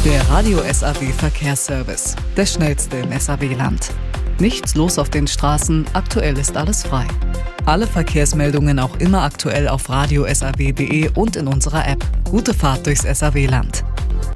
Der Radio SAW Verkehrsservice. Der schnellste im SAW-Land. Nichts los auf den Straßen, aktuell ist alles frei. Alle Verkehrsmeldungen auch immer aktuell auf radio-saw.de und in unserer App. Gute Fahrt durchs SAW-Land.